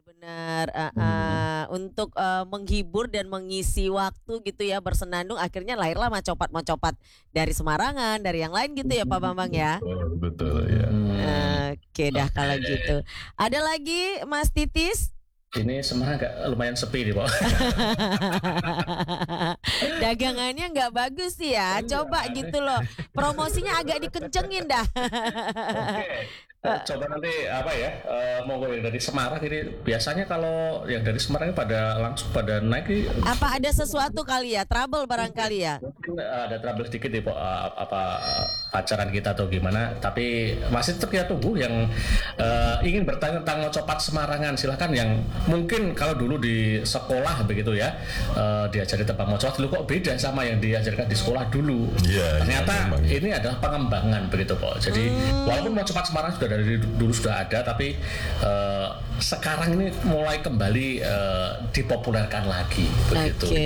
Benar, Mhm. untuk, menghibur dan mengisi waktu gitu ya bersenandung akhirnya lahirlah Macopat-Macopat dari Semarangan, dari yang lain gitu ya Pak Bambang ya? Betul betul, ya. Oke dah kalau Oke. gitu. Ada lagi Mas Titis? Ini Semarang agak lumayan sepi nih, Pak. Dagangannya nggak bagus sih ya, Iya, coba aneh. gitu loh, promosinya agak dikencengin dah. Oke, coba nanti apa ya, monggo yang dari Semarang ini biasanya kalau yang dari Semarang ini langsung pada naik nih Apa ada sesuatu kali ya, trouble barangkali ya? mungkin ada trouble sedikit nih Pak, pacaran kita atau gimana, tapi masih tetap kita tunggu yang ingin bertanya tentang Mocopat Semarangan. Silahkan yang mungkin kalau dulu di sekolah begitu ya, diajari tentang Mocopat dulu kok beda sama yang diajarkan di sekolah dulu. Iya, Ternyata memang, ya. ini adalah pengembangan begitu Pak. Jadi walaupun Mocopat Semarang sudah dari dulu sudah ada, tapi sekarang ini mulai kembali dipopulerkan lagi begitu. Oke.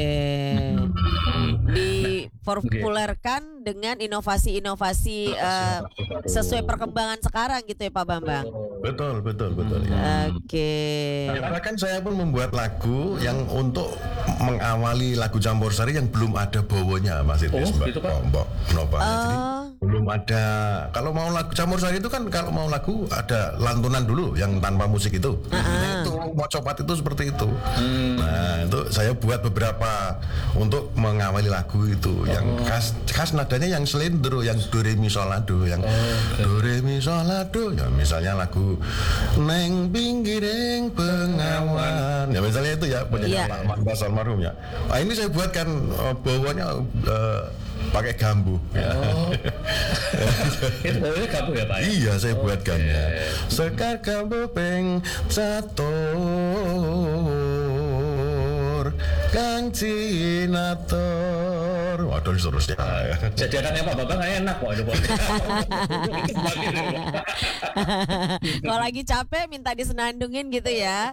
Dipopulerkan dengan inovasi-inovasi sesuai perkembangan sekarang gitu ya Pak Bambang. Betul ya. Oke. Ya, bahkan saya pun membuat lagu yang untuk mengawali lagu campur sari yang belum ada bawonya Mas Idris, Oh, gitu, Pak? Mbak Nova. Jadi Oh, belum ada. Kalau mau lagu campur sari itu kan kalau mau lagu ada lantunan dulu yang tanpa musik itu. Nah, itu Mocopat itu seperti itu. Nah, itu saya buat beberapa untuk mengawali lagu itu yang khas nadanya yang slendro, yang do re mi sol la do, yang do re mi sol la do. Ya misalnya lagu Neng pinggiring bengawan. Ya misalnya itu ya punya Iya. Pak Mantas almarhum ya. Nah, ini saya buatkan bawahnya pakai gambu. Ya. Itu bawahnya kamu ya Pak? Ya? Iya, saya buatkan ya. Sekar gambu peng catur Kang Cinator. Waduh, seterusnya. Jadi anaknya Pak Bambang nggak enak kok itu Pak. kalau lagi capek minta disenandungin gitu ya.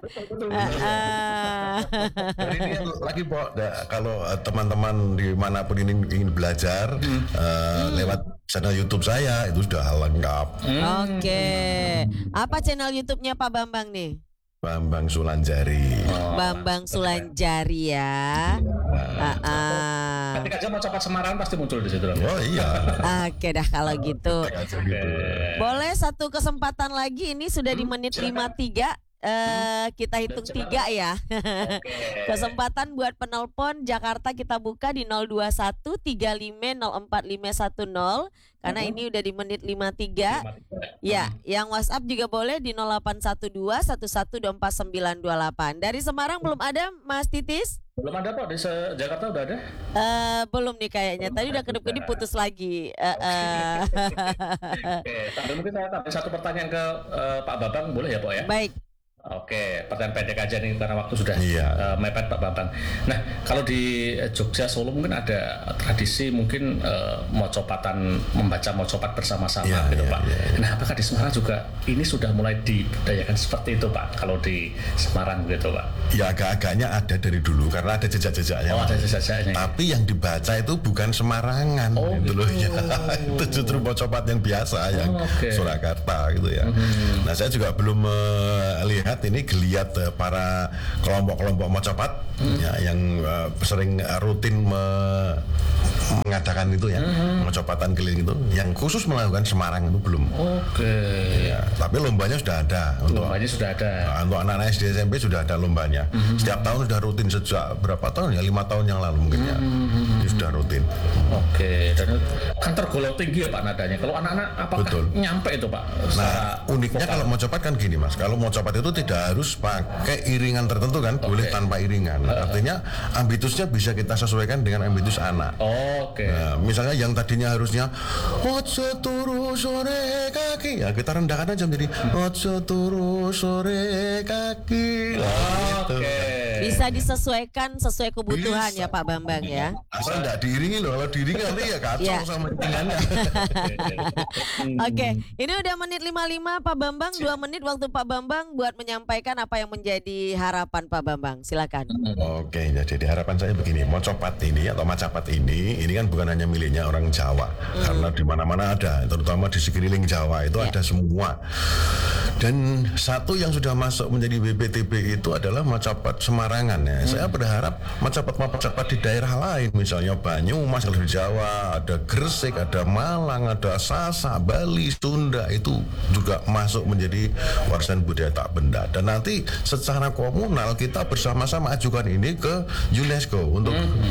Jadi ini lagi Pok, kalau teman-teman dimanapun ini ingin belajar lewat channel YouTube saya itu sudah lengkap. Oke. Apa channel YouTube-nya Pak Bambang nih? Bambang Sulanjari. Bambang Sulanjari ya. Ketika aja mau cepat Semarang pasti muncul di situ. Oh iya. Oke dah kalau gitu. Gitu. Boleh satu kesempatan lagi, ini sudah di menit 53. Kita hitung 3 ya. Kesempatan buat penelpon Jakarta kita buka di 021 35 04 510 karena ini udah di menit 53. Ya, yang WhatsApp juga boleh di 0812 1124 928. Dari Semarang belum ada Mas Titis? Belum ada Pak di Jakarta udah ada? Belum nih kayaknya. Tadi udah kedip-kedip putus lagi. Oke, tapi mungkin saya tambah satu pertanyaan ke Pak Bambang boleh ya Pak ya? Baik. Oke, pertanyaan pendek aja nih karena waktu sudah mepet Pak Bambang. Nah, kalau di Jogja Solo mungkin ada tradisi mungkin mocopatan, membaca mocopat bersama-sama gitu Pak. Nah, apakah di Semarang juga ini sudah mulai dibudayakan seperti itu Pak? Kalau di Semarang gitu Pak? Ya agak-agaknya ada dari dulu karena ada jejak-jejaknya. Oh, ada jejak-jejaknya. Tapi yang dibaca itu bukan Semarangan gitu loh ya. Itu justru mocopat yang biasa yang Surakarta gitu ya. Nah, saya juga belum melihat ini geliat para kelompok-kelompok mocopat ya, yang sering rutin mengadakan itu ya, mocopatan keliling itu yang khusus melakukan Semarang itu belum. Ya, tapi lombanya sudah ada. Lombanya sudah ada. Untuk anak-anak SD SMP sudah ada lombanya. Setiap tahun sudah rutin sejak berapa tahun ya? 5 tahun yang lalu mungkin ya. Ini sudah rutin. Oke, dan kan tergolong tinggi ya Pak nadanya. Kalau anak-anak apakah nyampe itu Pak? Nah, uniknya kalau mocopat kan gini Mas. Kalau mocopat itu tidak harus pakai iringan tertentu kan, boleh tanpa iringan. Artinya ambitusnya bisa kita sesuaikan dengan ambitus anak. Nah, misalnya yang tadinya harusnya ojo turu sore kaki, ya kita rendahkan aja menjadi ojo turu sore kaki. Bisa disesuaikan sesuai kebutuhan ya Pak Bambang ya. Asal nggak diiringi loh, kalau diiringi nanti ya kacau sama iringannya. Oke, ini udah menit 55 Pak Bambang, 2 menit waktu Pak Bambang buat menyampaikan apa yang menjadi harapan Pak Bambang. Silakan. Oke, jadi harapan saya begini, mocopat ini atau macapat ini kan bukan hanya miliknya orang Jawa, karena di mana-mana ada, terutama terutama di sekeliling Jawa itu ada semua. Dan satu yang sudah masuk menjadi BPTB itu adalah macapat Semarangan ya. Saya berharap macapat di daerah lain, misalnya Banyumas kalau di Jawa, ada Gresik, ada Malang, ada Sasa, Bali, Sunda, itu juga masuk menjadi warisan budaya tak benda. Dan nanti secara komunal kita bersama-sama ajukan ini ke UNESCO untuk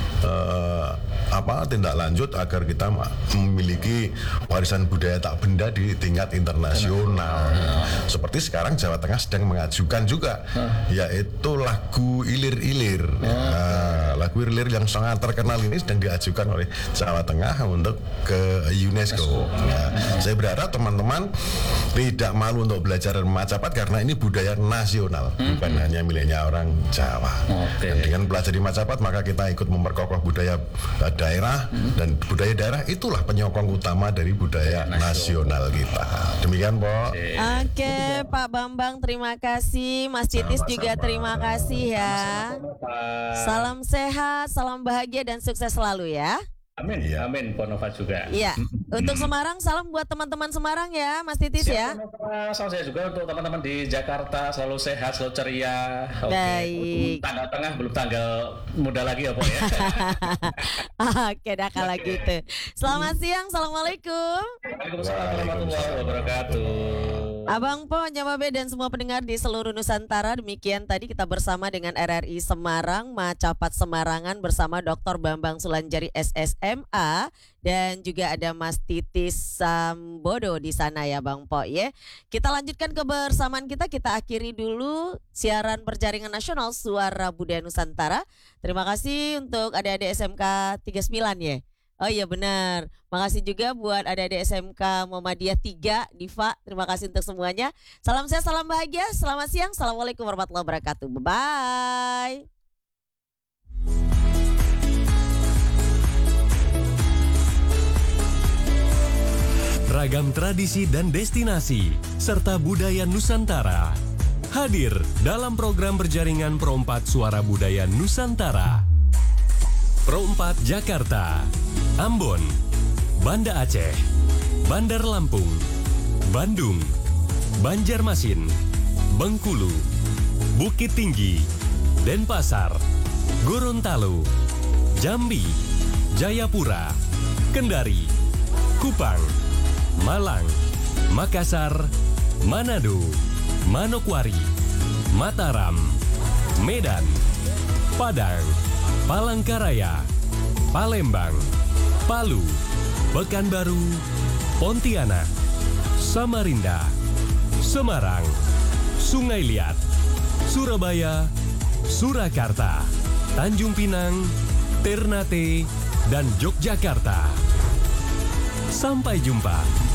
tindak lanjut agar kita memiliki warisan budaya tak benda di tingkat internasional. Seperti sekarang Jawa Tengah sedang mengajukan juga, yaitu lagu Ilir-Ilir. Lagu Ilir-Ilir yang sangat terkenal ini sedang diajukan oleh Jawa Tengah untuk ke UNESCO. Saya berharap teman-teman tidak malu untuk belajar macapat karena ini budaya nasional, bukan hanya miliknya orang Jawa. Dan dengan belajar di macapat maka kita ikut memperkokoh budaya daerah, dan budaya daerah itulah penyokong utama dari budaya nasional kita. Demikian, Pak. Oke, Pak Bambang, terima kasih. Mas Citis juga terima kasih ya. Salam sehat, salam bahagia dan sukses selalu ya. Amin, amin. Ponova juga. Iya. Untuk Semarang, salam buat teman-teman Semarang ya, Mas Titis ya. Salam saya juga untuk teman-teman di Jakarta, selalu sehat, selalu ceria. Baik. Tanggal tengah belum tanggal muda lagi ya, Pak ya. Oke, dah kalau gitu. Selamat siang, assalamualaikum. Waalaikumsalam warahmatullahi wabarakatuh. Abang Po, Nyawabe dan semua pendengar di seluruh Nusantara, demikian tadi kita bersama dengan RRI Semarang, Macapat Semarangan bersama Dr. Bambang Sulanjari SSMA, dan juga ada Mas Titis Sambodo di sana ya Bang Po ya. Kita lanjutkan kebersamaan kita akhiri dulu siaran berjaringan nasional Suara Budaya Nusantara. Terima kasih untuk adik-adik SMK 39 ya. Oh iya benar. Makasih juga buat adik-adik SMK Muhammadiyah 3 Diva. Terima kasih untuk semuanya. Salam sehat, salam bahagia. Selamat siang. Assalamualaikum warahmatullahi wabarakatuh. Bye-bye. Ragam tradisi dan destinasi serta budaya Nusantara hadir dalam program berjaringan Pro 4 Suara Budaya Nusantara. Pro 4 Jakarta, Ambon, Banda Aceh, Bandar Lampung, Bandung, Banjarmasin, Bengkulu, Bukit Tinggi, Denpasar, Gorontalo, Jambi, Jayapura, Kendari, Kupang, Malang, Makassar, Manado, Manokwari, Mataram, Medan, Padang, Palangkaraya, Palembang, Palu, Pekanbaru, Pontianak, Samarinda, Semarang, Sungai Liat, Surabaya, Surakarta, Tanjung Pinang, Ternate, dan Yogyakarta. Sampai jumpa.